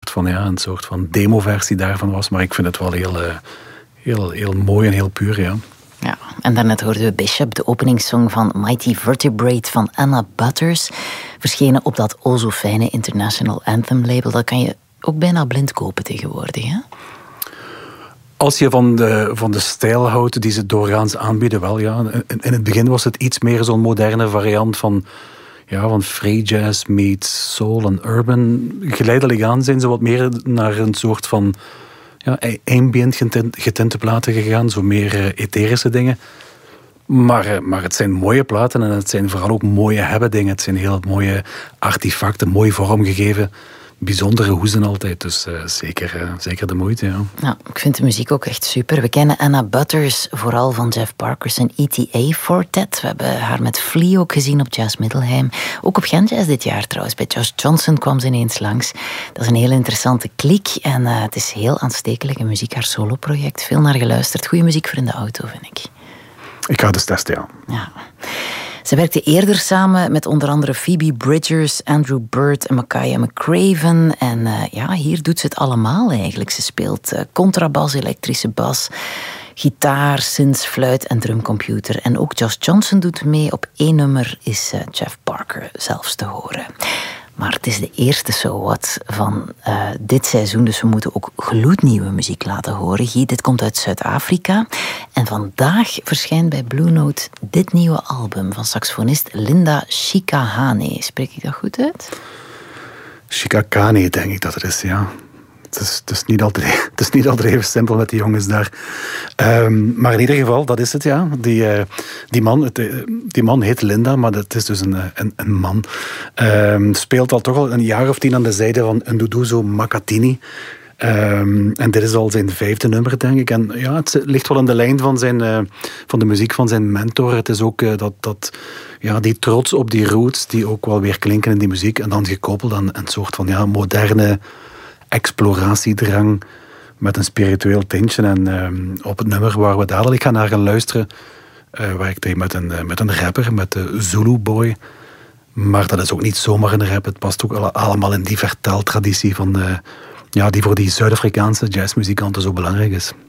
een soort van demo-versie daarvan was. Maar ik vind het wel heel mooi en heel puur, ja. Ja, en daarnet hoorden we Bishop, de openingssong van Mighty Vertebrate van Anna Butters. Verschenen op dat o zo fijne International Anthem label. Dat kan je ook bijna blind kopen tegenwoordig, hè? Als je van de stijl houdt die ze doorgaans aanbieden, wel ja. In het begin was het iets meer zo'n moderne variant van free jazz meets soul en urban. Geleidelijk aan zijn ze wat meer naar een soort van ambient getinte platen gegaan, zo meer etherische dingen. Maar het zijn mooie platen en het zijn vooral ook mooie hebben-dingen. Het zijn heel mooie artefacten, mooi vormgegeven. Bijzondere hoezen altijd, dus zeker de moeite. Ja. Nou, ik vind de muziek ook echt super. We kennen Anna Butters vooral van Jeff Parker's ETA Quartet. We hebben haar met Flea ook gezien op Jazz Middelheim. Ook op Gent Jazz dit jaar trouwens. Bij Josh Johnson kwam ze ineens langs. Dat is een heel interessante klik en het is heel aanstekelijke muziek, haar soloproject. Veel naar geluisterd. Goeie muziek voor in de auto, vind ik. Ik ga het eens testen, ja. Ze werkte eerder samen met onder andere Phoebe Bridgers, Andrew Bird en Makaya McCraven. En hier doet ze het allemaal eigenlijk. Ze speelt contrabas, elektrische bas, gitaar, synths, fluit en drumcomputer. En ook Josh Johnson doet mee. Op 1 nummer is Jeff Parker zelfs te horen. Maar het is de eerste So What van dit seizoen, dus we moeten ook gloednieuwe muziek laten horen. Guy, dit komt uit Zuid-Afrika. En vandaag verschijnt bij Blue Note dit nieuwe album van saxofonist Linda Shikahane. Spreek ik dat goed uit? Shikahane, denk ik dat het is, ja. Het is niet altijd even simpel met die jongens daar. Maar in ieder geval, dat is het, ja. Die man heet Linda, maar dat is dus een man. Speelt al toch al een jaar of 10 aan de zijde van Nduduzo Makatini. En dit is al zijn 5e nummer, denk ik. En ja, het ligt wel in de lijn van de muziek van zijn mentor. Het is ook die trots op die roots, die ook wel weer klinken in die muziek. En dan gekoppeld aan een soort van moderne exploratiedrang met een spiritueel tintje. En op het nummer waar we dadelijk naar gaan luisteren, werkt hij met een rapper, met de Zulu Boy. Maar dat is ook niet zomaar een rap. Het past ook allemaal in die verteltraditie van die voor die Zuid-Afrikaanse jazzmuzikanten zo belangrijk is.